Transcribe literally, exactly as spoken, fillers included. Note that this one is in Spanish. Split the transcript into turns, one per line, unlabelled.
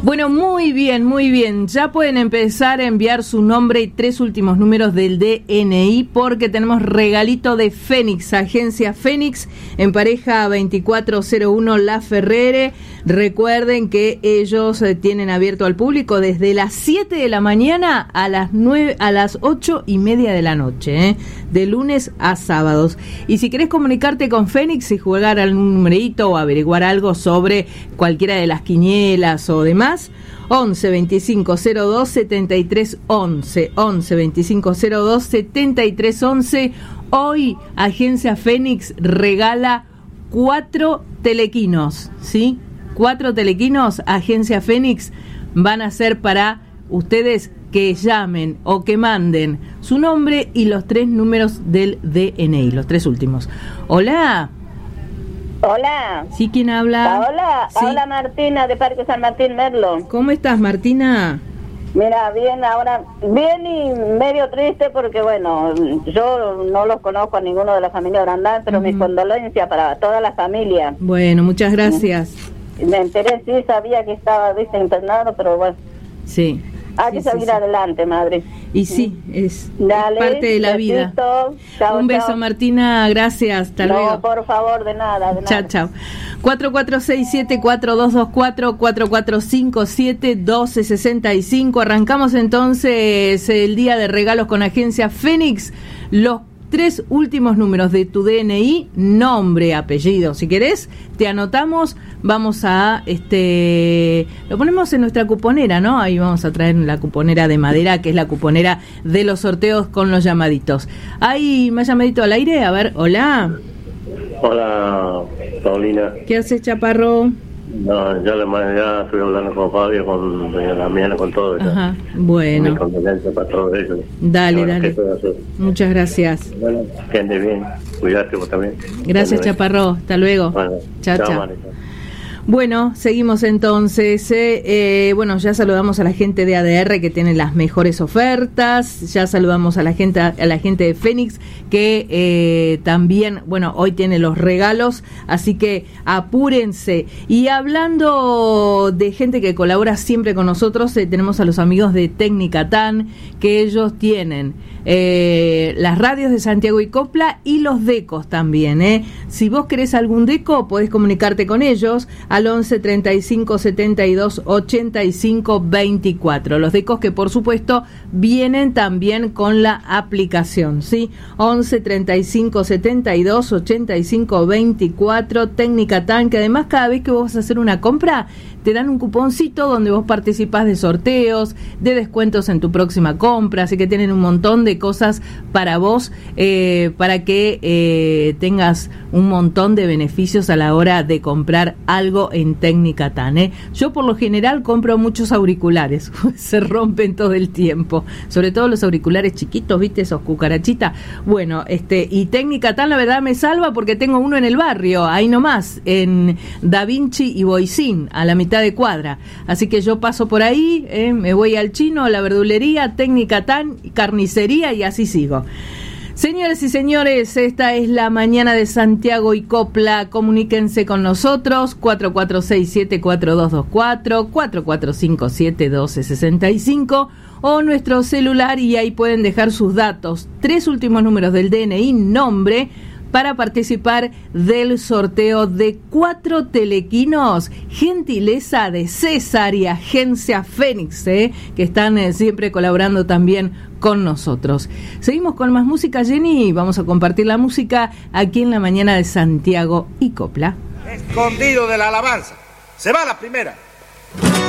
Bueno, muy bien, muy bien. Ya pueden empezar a enviar su nombre y tres últimos números del D N I porque tenemos regalito de Fénix, Agencia Fénix, en pareja veinticuatro cero uno La Ferrere. Recuerden que ellos eh, tienen abierto al público desde las siete de la mañana a las nueve, a las ocho y media de la noche, ¿eh? de lunes a sábados. Y si querés comunicarte con Fénix y jugar algún numerito o averiguar algo sobre cualquiera de las quinielas o demás, once veinticinco cero dos setenta y tres once, once veinticinco cero dos setenta y tres once. Hoy Agencia Fénix regala cuatro telequinos, ¿sí? Cuatro telequinos, Agencia Fénix, van a ser para ustedes que llamen o que manden su nombre y los tres números del D N I, los tres últimos. Hola.
Hola.
¿Sí, quién habla?
Hola,
¿Sí?
Hola Martina de Parque San Martín, Merlo.
¿Cómo estás, Martina?
Mira, bien ahora, bien y medio triste porque bueno, yo no los conozco a ninguno de la familia Brandán, pero uh-huh. mis condolencias para toda la familia.
Bueno, muchas gracias.
Me enteré, sí, sabía que estaba, viste, internado, pero bueno.
Sí.
Hay que
sí,
seguir
sí,
adelante, madre.
Y sí, es,
Dale,
es parte de la
besito.
vida.
Chao,
un beso,
chao.
Martina, gracias, hasta
no,
luego.
No, por favor, de nada, de nada.
Chao, chao. cuatro cuatro seis siete cuatro dos dos cuatro, cuatro cuatro cinco siete uno dos seis cinco. Arrancamos entonces el día de regalos con Agencia Fénix. Los tres últimos números de tu D N I, nombre, apellido. Si querés, te anotamos, vamos a, este, lo ponemos en nuestra cuponera, ¿no? Ahí vamos a traer la cuponera de madera, que es la cuponera de los sorteos con los llamaditos. ¿Hay más llamadito al aire? A ver, hola.
Hola, Paulina.
¿Qué haces, Chaparro?
No, ya, le, ya estoy hablando con Fabio, con doña Damiana, con todo eso.
Ajá, bueno.
Mi condolencia para todo eso.
Dale,
bueno,
dale. Muchas gracias.
Bueno, que ande bien. Cuídate vos también.
Gracias, Chaparro. Hasta luego.
Bueno,
chao, chao.
chao.
Bueno, seguimos entonces. Eh, eh, bueno, ya saludamos a la gente de A D R que tiene las mejores ofertas. Ya saludamos a la gente a la gente de Fénix que eh, también, bueno, hoy tiene los regalos. Así que apúrense. Y hablando de gente que colabora siempre con nosotros, eh, tenemos a los amigos de Tecnicatán, que ellos tienen eh, las radios de Santiago y Copla y los decos también. Eh. Si vos querés algún deco, podés comunicarte con ellos al once treinta y cinco setenta y dos ochenta y cinco veinticuatro. Los decos que por supuesto vienen también con la aplicación, ¿sí? once treinta y cinco setenta y dos ochenta y cinco veinticuatro. Tecnicatán, que además cada vez que vos vas a hacer una compra te dan un cuponcito donde vos participás de sorteos, de descuentos en tu próxima compra, así que tienen un montón de cosas para vos, eh, para que eh, tengas un montón de beneficios a la hora de comprar algo en Tecnicatán, ¿eh? Yo por lo general compro muchos auriculares, se rompen todo el tiempo, sobre todo los auriculares chiquitos, ¿viste? Esos cucarachitas. Bueno, este y Tecnicatán la verdad me salva porque tengo uno en el barrio, ahí nomás, en Da Vinci y Boicín, a la mitad de cuadra. Así que yo paso por ahí, eh, me voy al chino, a la verdulería, Tecnicatán, carnicería y así sigo. Señoras y señores, esta es la mañana de Santiago y Copla. Comuníquense con nosotros, cuatro cuatro seis siete cuatro dos dos cuatro, cuatro cuatro cinco siete uno dos seis cinco o nuestro celular y ahí pueden dejar sus datos. Tres últimos números del D N I, nombre, para participar del sorteo de cuatro telequinos, gentileza de César y Agencia Fénix, ¿eh? que están eh, siempre colaborando también con nosotros. Seguimos con más música, Jenny, y vamos a compartir la música aquí en la mañana de Santiago y Copla.
Escondido de la alabanza. Se va la primera.